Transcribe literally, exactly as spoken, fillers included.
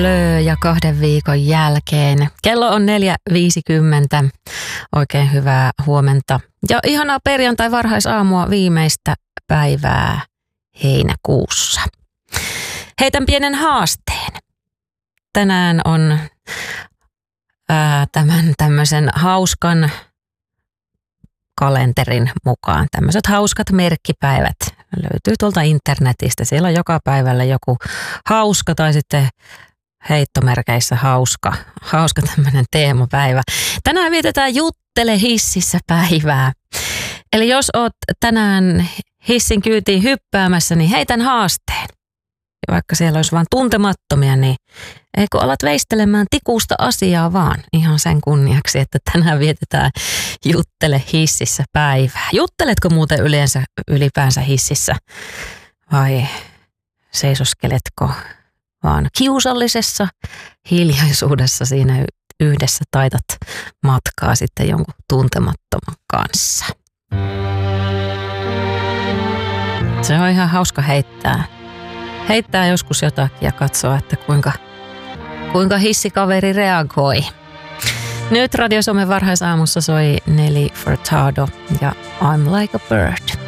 Ja kahden viikon jälkeen. Kello on neljä viisikymmentä. Oikein hyvää huomenta. Ja ihanaa perjantai varhaisaamua viimeistä päivää heinäkuussa. Heitän pienen haasteen. Tänään on ää, tämän tämmöisen hauskan kalenterin mukaan. Tämmöiset hauskat merkkipäivät löytyy tuolta internetistä. Siellä on joka päivällä joku hauska tai sitten heittomerkeissä hauska, hauska tämmöinen teemapäivä. Tänään vietetään Juttele hississä päivää. Eli jos oot tänään hissin kyytiin hyppäämässä, niin heitän haasteen. Ja vaikka siellä olisi vain tuntemattomia, niin eikö alat veistelemään tikusta asiaa vaan ihan sen kunniaksi, että tänään vietetään Juttele hississä päivää. Jutteletko muuten yleensä ylipäänsä hississä vai seisoskeletko vaan kiusallisessa hiljaisuudessa siinä yhdessä taitat matkaa sitten jonkun tuntemattoman kanssa? Se on ihan hauska heittää. Heittää joskus jotakin ja katsoa, että kuinka, kuinka hissikaveri reagoi. Nyt Radio Suomen varhaisaamussa soi Nelly Furtado ja I'm Like a Bird.